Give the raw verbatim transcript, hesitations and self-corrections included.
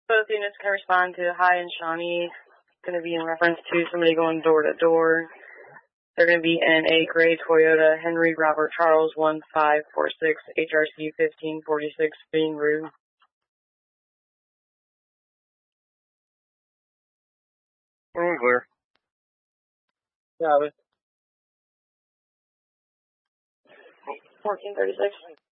Both units can respond to Hi and Shawnee. It's going to be in reference to somebody going door to door. They're going to be in a gray Toyota Henry Robert Charles one five four six H R C fifteen forty-six Bean Rue. We're clear. Got it. fourteen thirty-six.